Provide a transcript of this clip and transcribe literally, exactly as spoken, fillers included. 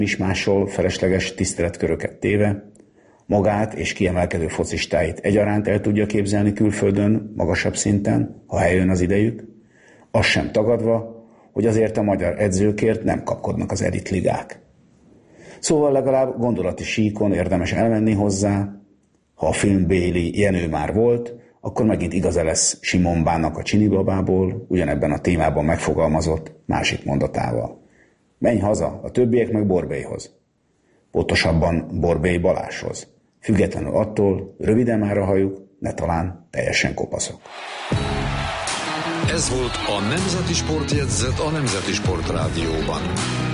mismásol felesleges tiszteletköröket téve, magát és kiemelkedő focistáit egyaránt el tudja képzelni külföldön, magasabb szinten, ha eljön az idejük, azt sem tagadva, hogy azért a magyar edzőkért nem kapkodnak az elitligák. Szóval legalább gondolati síkon érdemes elmenni hozzá, ha a filmbéli Jenő már volt, akkor megint igaza lesz Simon Bánnak a Csinibabából, ugyanebben a témában megfogalmazott másik mondatával. Menj haza, a többiek meg Borbélyhoz. Pontosabban Borbély Balázshoz. Függetlenül attól, röviden már a hajuk, ne talán teljesen kopaszok. Ez volt a Nemzeti Sportjegyzet a Nemzeti Sport Rádióban.